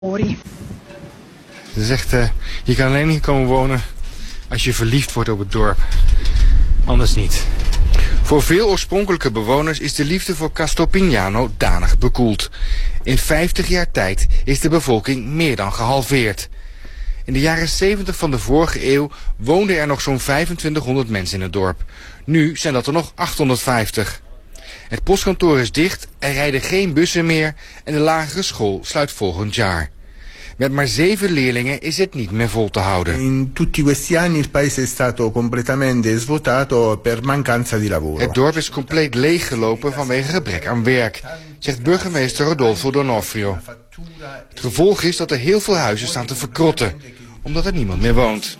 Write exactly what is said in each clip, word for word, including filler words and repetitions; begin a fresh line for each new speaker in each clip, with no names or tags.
Het is echt, uh, je kan alleen hier komen wonen als je verliefd wordt op het dorp. Anders niet. Voor veel oorspronkelijke bewoners is de liefde voor Castelpignano danig bekoeld. In vijftig jaar tijd is de bevolking meer dan gehalveerd. In de jaren zeventig van de vorige eeuw woonden er nog zo'n vijfentwintighonderd mensen in het dorp. Nu zijn dat er nog achthonderdvijftig. Het postkantoor is dicht, er rijden geen bussen meer en de lagere school sluit volgend jaar. Met maar zeven leerlingen is het niet meer vol te houden.
In tutti questi anni il paese è stato completamente svuotato per mancanza di lavoro.
Het dorp is compleet leeggelopen vanwege gebrek aan werk, zegt burgemeester Rodolfo D'Onofrio. Het gevolg is dat er heel veel huizen staan te verkrotten, omdat er niemand meer woont.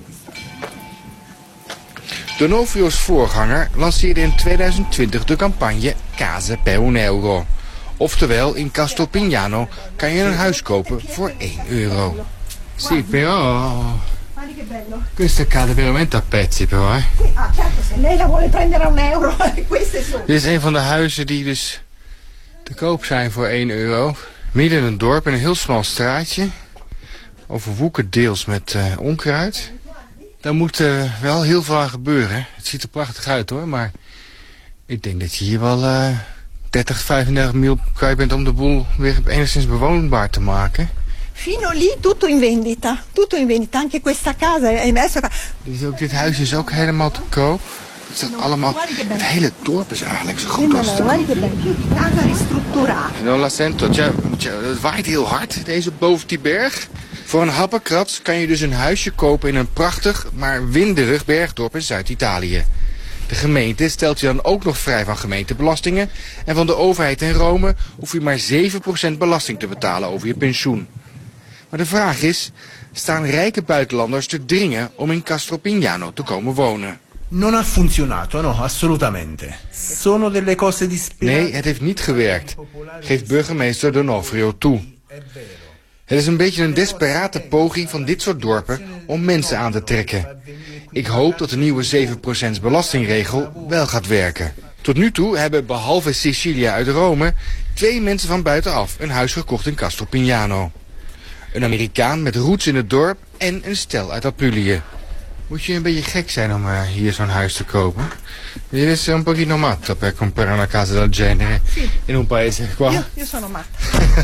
D'Onofrio's voorganger lanceerde in tweeduizend twintig de campagne Case per un euro. Oftewel, in Castelpignano kan je een huis kopen voor één euro. Sì, però questa cade veramente a pezzi però, eh.
Ah, certo, se lei la vuole prendere a un euro, queste sono.
Dit is een van de huizen die dus te koop zijn voor één euro. Midden in een dorp, in een heel smal straatje. Overwoekerd deels met uh, onkruid. Daar moet uh, wel heel veel aan gebeuren. Het ziet er prachtig uit hoor, maar ik denk dat je hier wel uh, dertig, vijfendertig mil kwijt bent om de boel weer enigszins bewoonbaar te maken.
Fino lì tutto in vendita, tutto in vendita, anche questa casa è messo.
Dus ook dit huis is ook helemaal te koop. Het is allemaal, het hele dorp is eigenlijk zo goed als het.
Casa ristrutturata.
Non la sento, tja, tja, het waait heel hard, deze boven die berg. Voor een happenkrats kan je dus een huisje kopen in een prachtig, maar winderig bergdorp in Zuid-Italië. De gemeente stelt je dan ook nog vrij van gemeentebelastingen. En van de overheid in Rome hoef je maar zeven procent belasting te betalen over je pensioen. Maar de vraag is, staan rijke buitenlanders te dringen om in Castelpignano te komen wonen?
Non ha funzionato, no, assolutamente. Sono delle cose disperate.
Nee, het heeft niet gewerkt, geeft burgemeester D'Onofrio toe. Het is een beetje een desperate poging van dit soort dorpen om mensen aan te trekken. Ik hoop dat de nieuwe zeven procent belastingregel wel gaat werken. Tot nu toe hebben behalve Cecilia uit Rome twee mensen van buitenaf een huis gekocht in Castelpignano. Een Amerikaan met roots in het dorp en een stel uit Apulië. Moet je een beetje gek zijn om uh, hier zo'n huis te kopen? Dit is un pochino matto per comprare una casa del genere in un paese qua.
Io, io sono matta.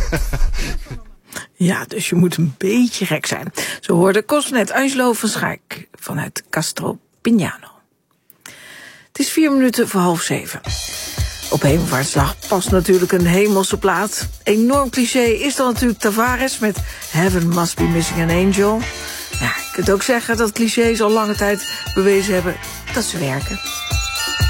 Ja, dus je moet een beetje gek zijn. Zo hoorde Cosnet Angelo van Schaik vanuit Castelpignano. Het is vier minuten voor half zeven. Op Hemelvaartsdag past natuurlijk een hemelse plaat. Enorm cliché is dan natuurlijk Tavares met Heaven Must Be Missing an Angel. Ja, je kunt ook zeggen dat clichés al lange tijd bewezen hebben dat ze werken.